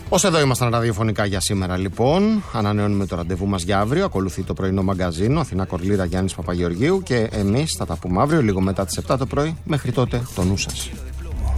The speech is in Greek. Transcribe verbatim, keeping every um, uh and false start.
Ως εδώ ήμασταν ραδιοφωνικά για σήμερα, λοιπόν. Ανανεώνουμε το ραντεβού μας για αύριο. Ακολουθεί το πρωινό μαγκαζίνο. Αθηνά Κορλίδα, Γιάννης Παπαγεωργίου. Και εμείς θα τα πούμε αύριο λίγο μετά τις επτά το πρωί. Μέχρι τότε, το νου σας.